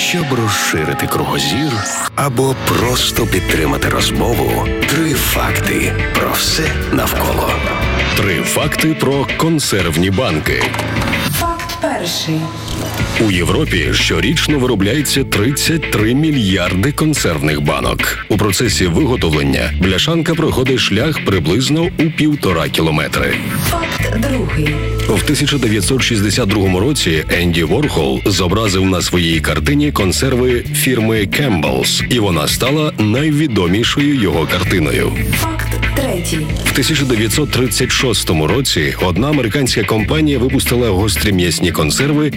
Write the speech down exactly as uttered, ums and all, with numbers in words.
Щоб розширити кругозір або просто підтримати розмову, три факти про все навколо. Три факти про консервні банки. Факт перший. У Європі щорічно виробляється тридцять три мільярди консервних банок. У процесі виготовлення бляшанка проходить шлях приблизно у півтора кілометри. Факт другий. В тисяча дев'ятсот шістдесят другому році Енді Ворхол зобразив на своїй картині консерви фірми Campbell's, і вона стала найвідомішою його картиною. Факт третій. В тисяча дев'ятсот тридцять шостому році одна американська компанія випустила гострі м'ясні консерви